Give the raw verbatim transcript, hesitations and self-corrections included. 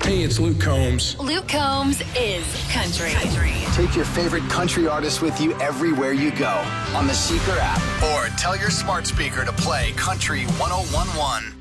Hey, it's Luke Combs. Luke Combs is country. country. Take your favorite country artist with you everywhere you go on the Seeker app or tell your smart speaker to play Country one oh one one.